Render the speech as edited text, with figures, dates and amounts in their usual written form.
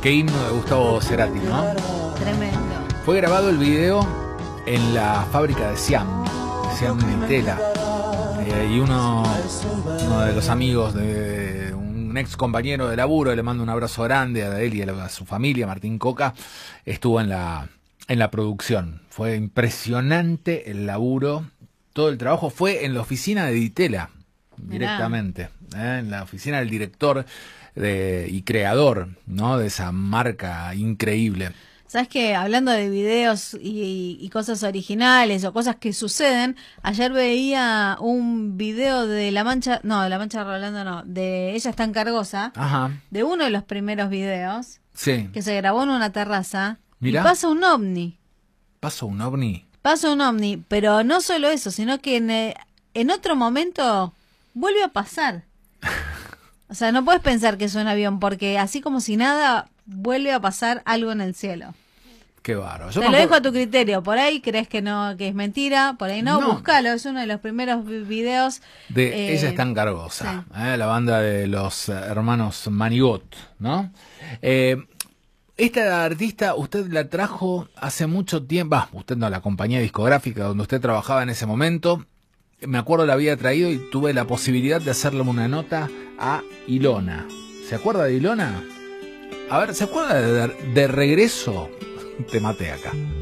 Qué himno de Gustavo Cerati, ¿no? Tremendo. Fue grabado el video en la fábrica de Siam Nitela. Y uno de los amigos de un ex compañero de laburo, le mando un abrazo grande a él y a su familia, Martín Coca, estuvo en la producción. Fue impresionante el laburo. Todo el trabajo fue en la oficina de Ditela, directamente, en la oficina del director y creador, ¿no?, de esa marca increíble. ¿Sabes qué? Hablando de videos y cosas originales o cosas que suceden, ayer veía un video de de La Mancha Rolando no, de Ella está en Cargosa, Ajá. de uno de los primeros videos, Sí. que se grabó en una terraza. Mirá. Y pasa un ovni. ¿Pasó un ovni? Pasa un ovni, pero no solo eso, sino que en otro momento vuelve a pasar. O sea, no puedes pensar que es un avión, porque así como si nada, vuelve a pasar algo en el cielo. Qué bárbaro. Te lo dejo a tu criterio. Por ahí crees que no, que es mentira, por ahí no. Búscalo, es uno de los primeros videos. De Ella está en Cargosa, sí. La banda de los hermanos Manigot, ¿no? Esta artista usted la trajo hace mucho tiempo, usted no, la compañía discográfica donde usted trabajaba en ese momento, me acuerdo la había traído y tuve la posibilidad de hacerle una nota a Ilona. ¿Se acuerda de Ilona? A ver, ¿se acuerda de Regreso? Te maté acá.